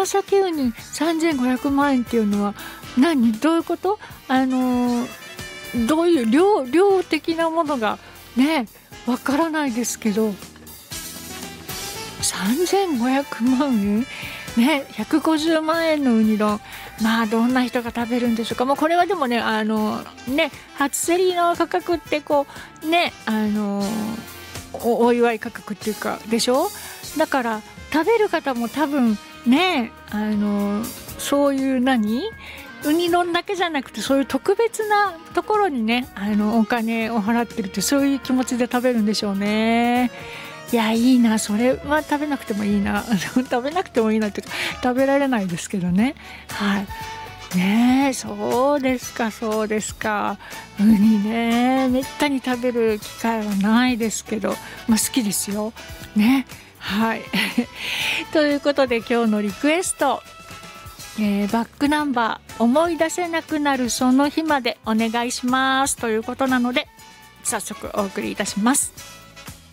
崎ウニ3500万円っていうのはどういうこと？どういう量的なものがねわからないですけど、3500万円ね、150万円のウニ丼、まあどんな人が食べるんでしょうか。もうこれはでもね初競りの価格ってこうねお祝い価格っていうかでしょ。だから食べる方も多分ねそういうウニ丼だけじゃなくてそういう特別なところにねお金を払ってるってそういう気持ちで食べるんでしょうね。いやいいな、それは食べなくてもいいな食べなくてもいいなっていうか食べられないですけどね。はいねえ、そうですかそうですか。ウニねめったに食べる機会はないですけど、まあ好きですよね。はいということで今日のリクエスト、バックナンバー思い出せなくなるその日までお願いしますということなので早速お送りいたします。